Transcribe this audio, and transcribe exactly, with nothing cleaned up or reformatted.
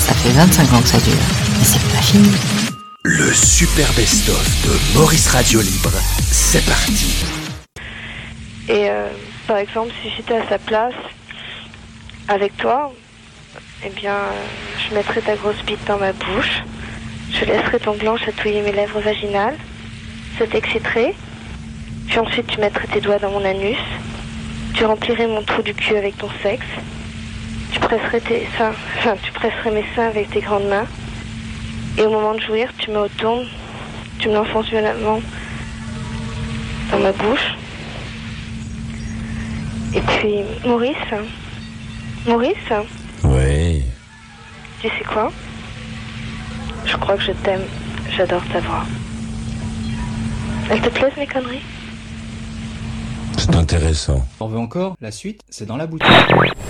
Ça fait vingt-cinq ans que ça dure, et c'est pas fini. Le super best-of de Maurice Radio Libre, c'est parti. Et euh, par exemple, si j'étais à sa place, avec toi, eh bien, euh, je mettrais ta grosse bite dans ma bouche, je laisserais ton gland chatouiller mes lèvres vaginales, ça t'exciterait, puis ensuite tu mettrais tes doigts dans mon anus, tu remplirais mon trou du cul avec ton sexe, tu presserais tes seins, enfin, tu presserais mes seins avec tes grandes mains, et au moment de jouir, tu me retournes, tu me l'enfonces violemment dans ma bouche. Et puis, Maurice, Maurice, Oui. tu sais quoi? Je crois que je t'aime, j'adore ta voix. Elles te plaisent mes conneries? C'est intéressant. On veut encore? La suite, c'est dans la boutique.